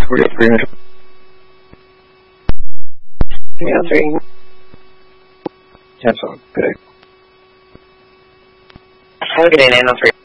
We're at 300. 303. Cancel. Good. Have a good day, 903.